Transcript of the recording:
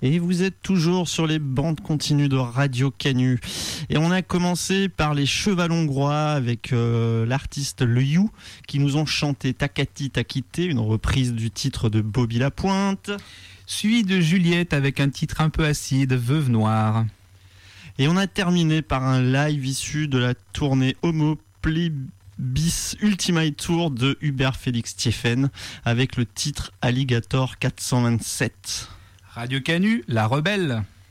Et vous êtes toujours sur les bandes continues de Radio Canu. Et on a commencé par les Chevals Hongrois avec l'artiste Le You qui nous ont chanté Takati Takité, une reprise du titre de Bobby Lapointe. Suivi de Juliette avec un titre un peu acide, Veuve Noire. Et on a terminé par un live issu de la tournée Homo Plebis Ultimate Tour de Hubert Félix Thieffen avec le titre Alligator 427. Radio Canu, la rebelle.